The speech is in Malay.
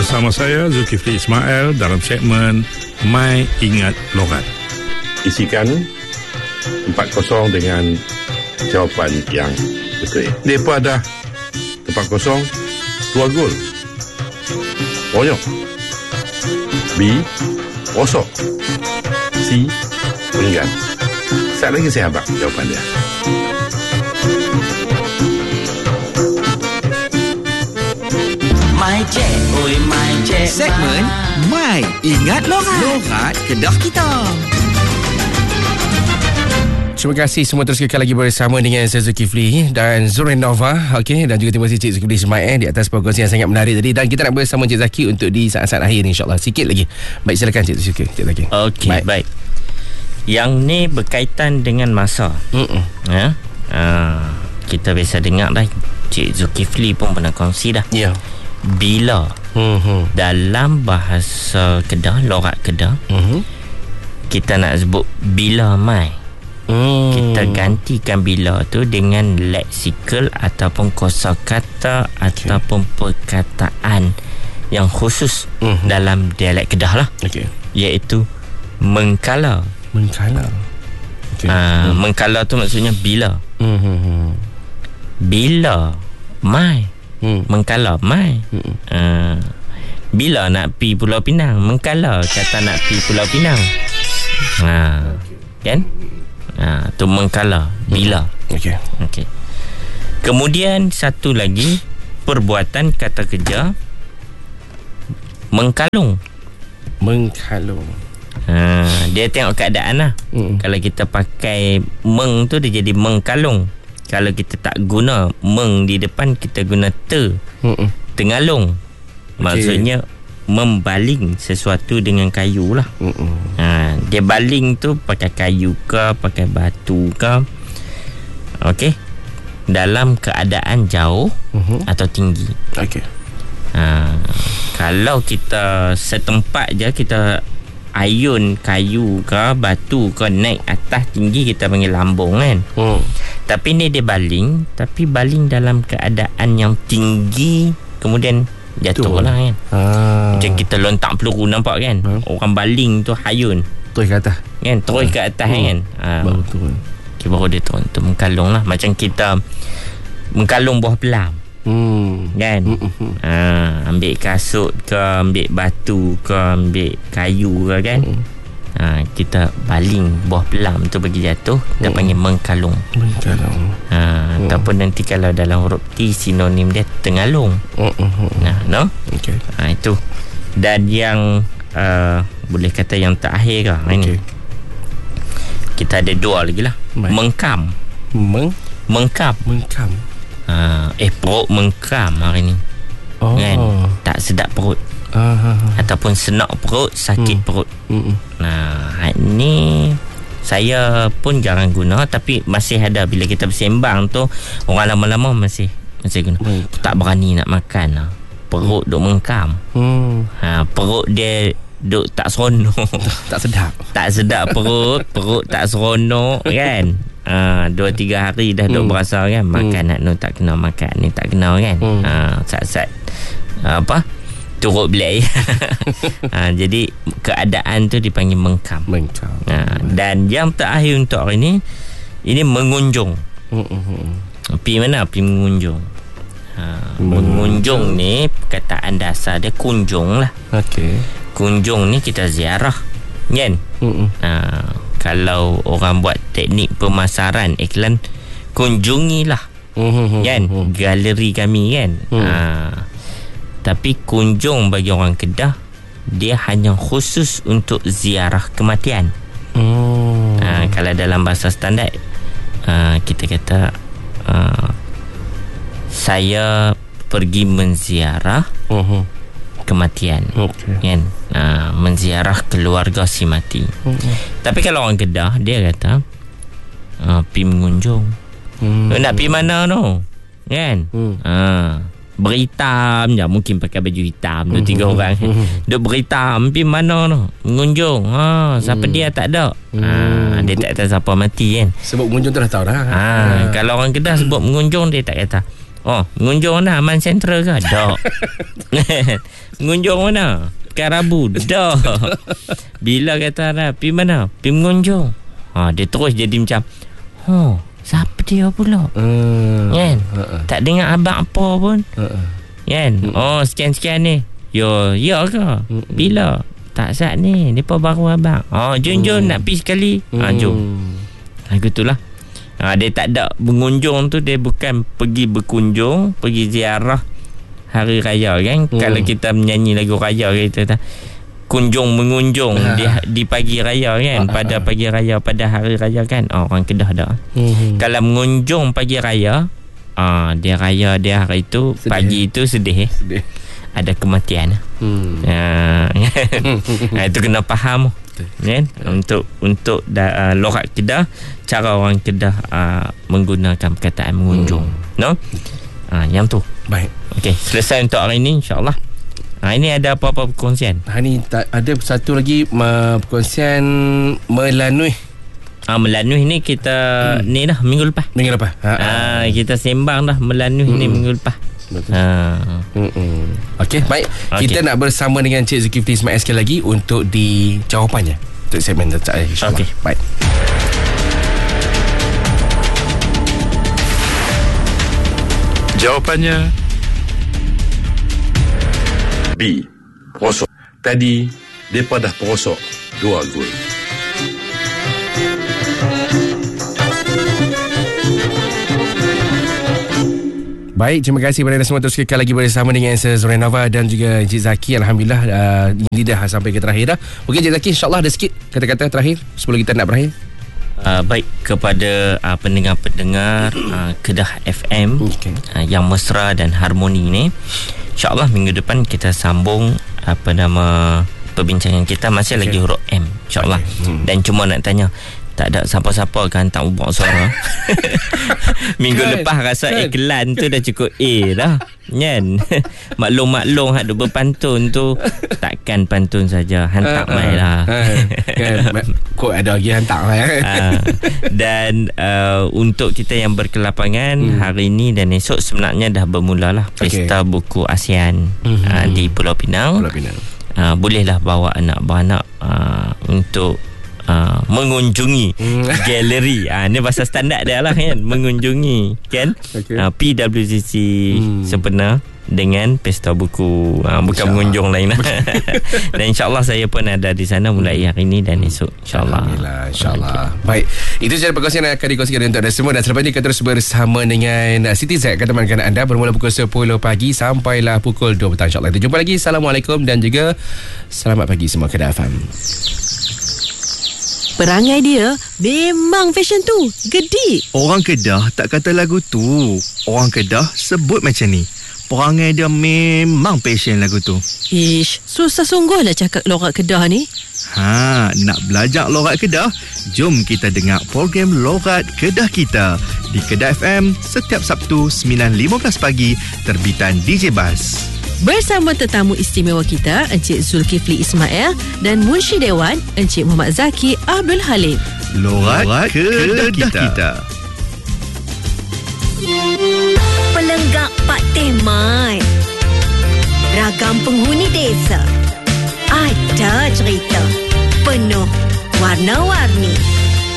Bersama saya Zulkifli Ismail dalam segmen My Ingat Logat. Isikan 4-0 dengan jawapan yang betul. Mereka dah tempat kosong 2 gol. Bonyok. B, rosok. C, penggan. Sekali lagi saya abang jawapan dia. My Cek, oi My Cek. Segmen My Ingat Logat. Logat Kedah kita. Terima kasih semua, terus kekal lagi bersama dengan saya Zulkifli dan Zurin Nova. Okey, dan juga terima kasih Cik Zulkifli Ismail di atas perkongsian yang sangat menarik tadi. Dan kita nak bersama Cik Zaki untuk di saat-saat akhir ni, insyaAllah. Sikit lagi. Baik, silakan Cik Zaki. Okey, baik. Yang ni berkaitan dengan masa. Ya. Kita biasa dengar dah, Cik Zulkifli pun pernah kongsi dah. Ya. Bila dalam bahasa Kedah, logat Kedah, kita nak sebut bila mai, kita gantikan bila tu dengan leksikal ataupun kosakata ataupun perkataan yang khusus dalam dialek Kedah lah, iaitu mengkala. Mengkala tu maksudnya bila. Bila mai, mengkala mai. Bila nak pi Pulau Pinang, mengkala kata nak pi Pulau Pinang. Kan? Tu mengkala, bila. Okey. Kemudian satu lagi, perbuatan kata kerja mengkalung. Dia tengok keadaan lah. Kalau kita pakai meng tu, dia jadi mengkalung. Kalau kita tak guna meng di depan, kita guna tengalung. Maksudnya membaling sesuatu dengan kayu lah. Dia baling tu pakai kayu ke, pakai batu ke. Okey, dalam keadaan jauh atau tinggi. Kalau kita setempat je, kita ayun kayu ke batu ke naik atas tinggi, kita panggil lambung kan. Tapi ni dia baling, tapi baling dalam keadaan yang tinggi, kemudian jatuh lah kan. Macam kita lontak peluru, nampak kan? Orang baling tu hayun terus ke atas kan, terus ke atas kan. Baru turun. Baru dia turun tu mengkalung lah. Macam kita mengkalung buah pelam kan. Ambil kasut ke, ambil batu ke, ambil kayu ke kan. Kita baling buah pelam tu bagi jatuh, kita panggil mengkalung. Ataupun nanti kalau dalam huruf T, sinonim dia tengalung. Itu. Dan yang boleh kata yang terakhir ke ini, kita ada 2 lagi lah. Mengkam. Perut mengkam hari ni kan, tak sedap perut. Ataupun senak perut, sakit perut. Ni saya pun jarang guna, tapi masih ada. Bila kita bersembang tu, orang lama-lama masih guna. Tak berani nak makan lah, perut duk mengkam. Perut dia duk tak seronok. Tak sedap perut tak seronok kan. 2-3 hari dah duk berasa kan, makan nak tak kena makan, ni tak kena kan. Sat-sat turut belak. Jadi keadaan tu dipanggil mengkam. Dan yang terakhir untuk hari ni, ini mengunjung. Pi mana? Pi mengunjung. Mengunjung ni perkataan dasar dia kunjung lah. Kunjung ni kita ziarah kan. Kalau orang buat teknik pemasaran, iklan, kunjungilah kan galeri kami kan. Tapi kunjung bagi orang Kedah, dia hanya khusus untuk ziarah kematian. Kalau dalam bahasa standard, kita kata saya pergi menziarah kematian kan. Menziarah keluarga si mati. Tapi kalau orang Kedah, dia kata pergi mengunjung. Nak pergi mana tu kan. Beritam je, mungkin pakai baju hitam 2-3 orang duk beritam, pergi mana tu mengunjung. Siapa dia tak ada. Dia tak tahu siapa mati kan. Sebab mengunjung tu dah tahu dah. Kalau orang Kedah sebut mengunjung, dia tak kata Mengunjung mana? Aman Central ke? Tak. Mengunjung mana? Karabu. Tak. Bila kata dah, pergi mana? Pergi mengunjung. Dia terus jadi macam, siapa dia pula? Kan? Tak dengar abang apa pun. Kan? Sekian-sekian ni. Ya ke? Bila? Tak saat ni. Mereka baru abang. Jom nak pergi sekali. Jom. Lagu tu lah. Dia tak ada mengunjung tu, dia bukan pergi berkunjung, pergi ziarah hari raya kan. Kalau kita menyanyi lagu raya kita kunjung mengunjung di pagi raya kan, pada pagi raya, pada hari raya kan. Orang Kedah dah. Kalau mengunjung pagi raya, dia raya dia hari itu sedih. Pagi itu sedih. Ada kematian. Itu kena faham kan, untuk lorak Kedah, cara orang Kedah menggunakan perkataan mengunjung. Yang tu. Baik. Okey, selesai untuk hari ini insya-Allah. Ini ada apa-apa perkongsian? Ini ada satu lagi perkongsian Melanui. Melanui ni kita ni dah minggu lepas. Kita sembang dah Melanui ni minggu lepas. Okey, baik. Kita nak bersama dengan Encik Zulkifli Ismail sekali lagi untuk di jawapannya untuk segmen terakhir, insya-Allah. Okey, baik. Jawapannya B. Perosok. Tadi mereka dah perosok 2 gol. Baik, terima kasih kepada anda semua. Terus kekal lagi bersama dengan saya Zoren Nova dan juga Encik Zaki. Alhamdulillah ini dah sampai ke terakhir dah. Okey Encik Zaki, insyaAllah ada sikit kata-kata terakhir sebelum kita nak berakhir. Baik, kepada pendengar-pendengar Kedah FM yang mesra dan harmoni ni, insyaAllah minggu depan kita sambung perbincangan kita masih lagi huruf M, insyaAllah. Dan cuma nak tanya, tak ada siapa-siapa kan tak buat suara. Minggu lepas rasa iklan tu dah cukup A dah kan. Maklum-maklum hak duk berpantun tu, takkan pantun saja, hantar mai lah. Kok ada lagi hantar mai. Dan untuk kita yang berkelapangan, hari ni dan esok sebenarnya dah bermulalah Pesta Buku ASEAN di Pulau Pinang. Bolehlah bawa anak-anak untuk mengunjungi galeri. Ni bahasa standard dia lah kan, mengunjungi kan. PWCC sempena dengan Pesta Buku, bukan mengunjung lain lah. Dan insyaAllah saya pun ada di sana mulai hari ini dan esok, insyaAllah. InsyaAllah. Baik, itu sahaja perkongsian yang akan dikongsikan untuk anda semua. Dan selepas ini kita terus bersama dengan Siti Z akan temankan anda bermula pukul 10 pagi sampailah pukul 2 petang, insyaAllah. Kita jumpa lagi. Assalamualaikum dan juga selamat pagi semua Kedah FM. Perangai dia memang fashion tu gedik. Orang Kedah tak kata lagu tu. Orang Kedah sebut macam ni. Perangai dia memang passion lagu tu. Ish, susah sungguh lah cakap lorak Kedah ni. Nak belajar lorat Kedah? Jom kita dengar program Lorat Kedah Kita di Kedah FM setiap Sabtu 9.15 pagi terbitan DJ Bas. Bersama tetamu istimewa kita Encik Zulkifli Ismail dan Munshi Dewan Encik Muhammad Zaki Abdul Halim. Lorat Kedah Kita. Pelenggak Pak Tehmat, ragam penghuni desa, ada cerita penuh warna-warni.